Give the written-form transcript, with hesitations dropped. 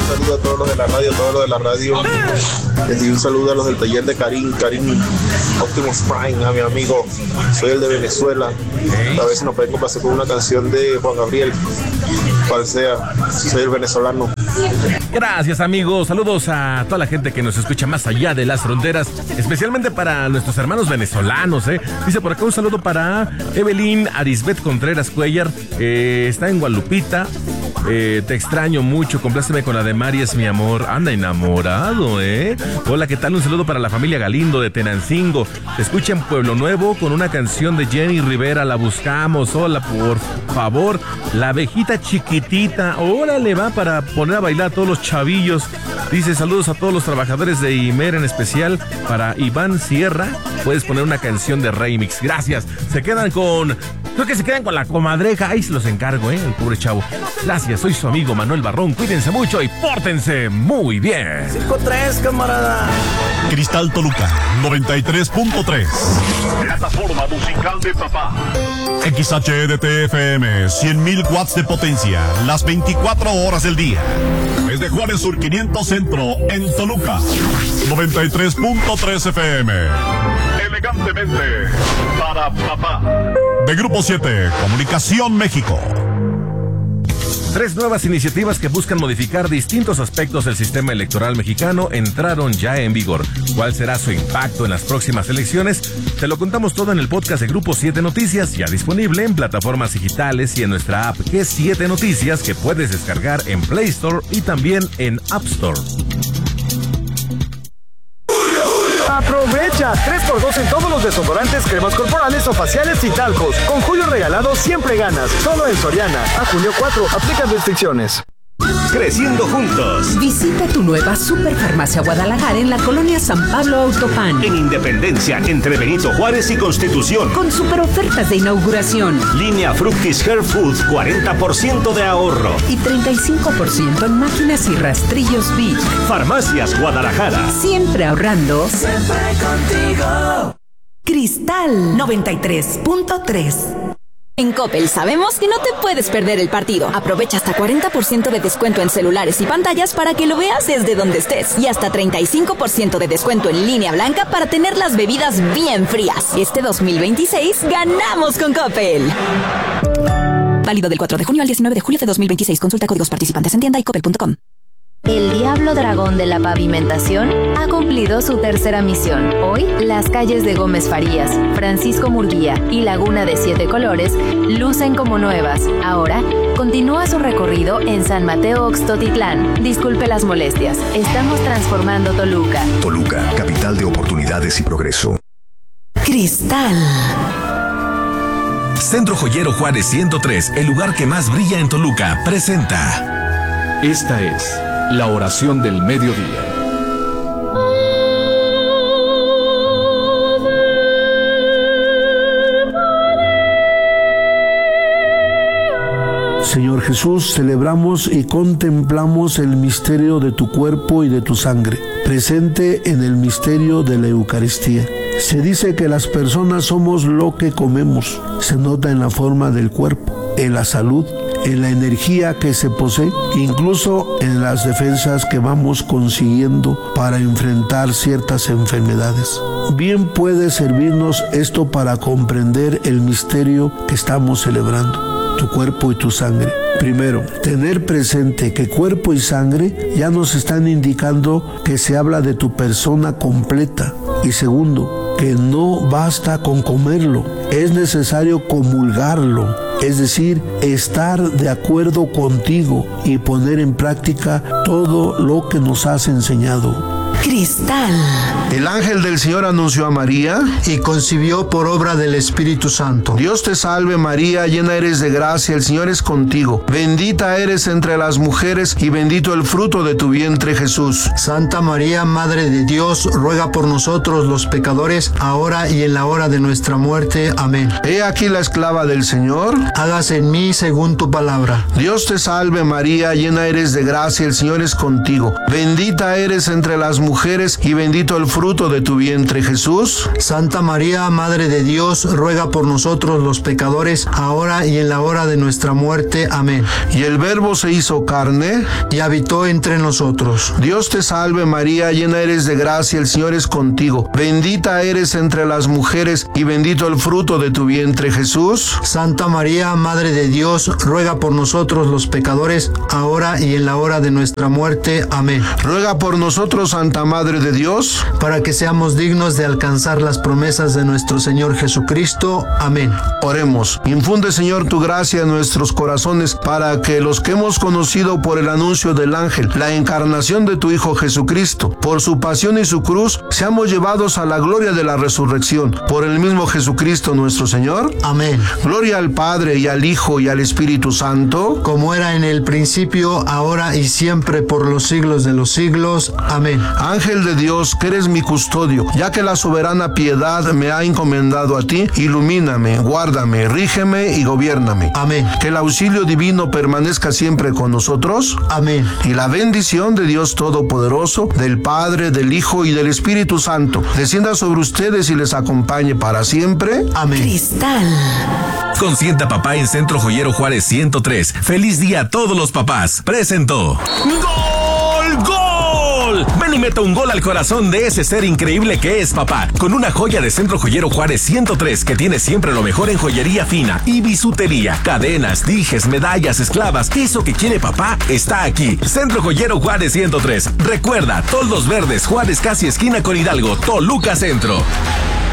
saludo a todos los de la radio, y un saludo a los del taller de Karim Optimus Prime, a mi amigo, soy el de Venezuela, a ver si nos pueden complacer con una canción de Juan Gabriel, cual sea, soy el venezolano. Gracias, amigos. Saludos a toda la gente que nos escucha más allá de las fronteras, especialmente para nuestros hermanos venezolanos, Dice por acá un saludo para Evelyn Arisbet Contreras Cuellar, está en Guadalupita. Te extraño mucho, compláceme con la de Mari es mi amor. Anda enamorado, Hola, ¿qué tal? Un saludo para la familia Galindo de Tenancingo. Te escucha en Pueblo Nuevo con una canción de Jenny Rivera, la buscamos. Hola, por favor, la abejita chiquitita. Órale, va para poner a bailar a todos los chavillos. Dice, saludos a todos los trabajadores de Imer, en especial para Iván Sierra. Puedes poner una canción de remix. Gracias. Creo que se quedan con la comadreja. Ahí se los encargo, el pobre chavo. Gracias, soy su amigo Manuel Barrón. Cuídense mucho y pórtense muy bien. 5-3, camarada. Cristal Toluca, 93.3. Plataforma musical de papá. XHDTFM, 100.000 watts de potencia, las 24 horas del día. Desde Juárez Sur 500 Centro, en Toluca, 93.3 FM. Elegantemente para papá. De Grupo 7, Comunicación México. 3 nuevas iniciativas que buscan modificar distintos aspectos del sistema electoral mexicano entraron ya en vigor. ¿Cuál será su impacto en las próximas elecciones? Te lo contamos todo en el podcast de Grupo 7 Noticias, ya disponible en plataformas digitales y en nuestra app G7 Noticias, que puedes descargar en Play Store y también en App Store. Aprovecha 3x2 en todos los desodorantes, cremas corporales o faciales y talcos. Con julio regalado siempre ganas. Solo en Soriana. A junio 4. Aplican restricciones. Creciendo juntos. Visita tu nueva Superfarmacia Guadalajara en la colonia San Pablo Autopan. En Independencia, entre Benito Juárez y Constitución. Con super ofertas de inauguración. Línea Fructis Hair Food, 40% de ahorro. Y 35% en máquinas y rastrillos Vic. Farmacias Guadalajara. Siempre ahorrando. Siempre contigo. Cristal 93.3. En Coppel sabemos que no te puedes perder el partido. Aprovecha hasta 40% de descuento en celulares y pantallas para que lo veas desde donde estés. Y hasta 35% de descuento en línea blanca para tener las bebidas bien frías. Este 2026 ganamos con Coppel. Válido del 4 de junio al 19 de julio de 2026. Consulta códigos participantes en tienda y coppel.com. El Diablo Dragón de la Pavimentación ha cumplido su tercera misión. Hoy, las calles de Gómez Farías, Francisco Murguía y Laguna de Siete Colores lucen como nuevas. Ahora, continúa su recorrido en San Mateo Oxtotitlán. Disculpe las molestias, estamos transformando Toluca. Toluca, capital de oportunidades y progreso. Cristal. Centro Joyero Juárez 103, el lugar que más brilla en Toluca, presenta. Esta es la oración del mediodía. Señor Jesús, celebramos y contemplamos el misterio de tu cuerpo y de tu sangre, presente en el misterio de la Eucaristía. Se dice que las personas somos lo que comemos. Se nota en la forma del cuerpo, en la salud, en la energía que se posee, incluso en las defensas que vamos consiguiendo para enfrentar ciertas enfermedades. Bien puede servirnos esto para comprender el misterio que estamos celebrando, tu cuerpo y tu sangre. Primero, tener presente que cuerpo y sangre ya nos están indicando que se habla de tu persona completa. Y segundo, que no basta con comerlo, es necesario comulgarlo, es decir, estar de acuerdo contigo y poner en práctica todo lo que nos has enseñado. Cristal. El ángel del Señor anunció a María y concibió por obra del Espíritu Santo. Dios te salve María, llena eres de gracia, el Señor es contigo. Bendita eres entre las mujeres y bendito el fruto de tu vientre Jesús. Santa María, Madre de Dios, ruega por nosotros los pecadores, ahora y en la hora de nuestra muerte. Amén. He aquí la esclava del Señor. Hágase en mí según tu palabra. Dios te salve María, llena eres de gracia, el Señor es contigo. Bendita eres entre las mujeres y bendito el fruto de tu vientre, Jesús. Santa María, Madre de Dios, ruega por nosotros los pecadores, ahora y en la hora de nuestra muerte. Amén. Y el Verbo se hizo carne y habitó entre nosotros. Dios te salve María, llena eres de gracia, el Señor es contigo. Bendita eres entre las mujeres y bendito el fruto de tu vientre, Jesús. Santa María, Madre de Dios, ruega por nosotros los pecadores, ahora y en la hora de nuestra muerte. Amén. Ruega por nosotros, Santa Madre de Dios, para que seamos dignos de alcanzar las promesas de nuestro Señor Jesucristo. Amén. Oremos. Infunde, Señor, tu gracia en nuestros corazones para que los que hemos conocido por el anuncio del ángel la encarnación de tu Hijo Jesucristo, por su pasión y su cruz, seamos llevados a la gloria de la resurrección. Por el mismo Jesucristo nuestro Señor. Amén. Gloria al Padre y al Hijo y al Espíritu Santo, como era en el principio, ahora y siempre, por los siglos de los siglos. Amén. Ángel de Dios, que eres mi custodio, ya que la soberana piedad me ha encomendado a ti, ilumíname, guárdame, rígeme y gobiérname. Amén. Que el auxilio divino permanezca siempre con nosotros. Amén. Y la bendición de Dios Todopoderoso, del Padre, del Hijo y del Espíritu Santo, descienda sobre ustedes y les acompañe para siempre. Amén. Cristal. Consienta Papá en Centro Joyero Juárez 103. Feliz día a todos los papás. Presentó. ¡Gol! ¡Gol! Ven y meta un gol al corazón de ese ser increíble que es papá. Con una joya de Centro Joyero Juárez 103 que tiene siempre lo mejor en joyería fina y bisutería. Cadenas, dijes, medallas, esclavas. Eso que quiere papá está aquí. Centro Joyero Juárez 103. Recuerda, Toldos Verdes, Juárez casi esquina con Hidalgo, Toluca Centro.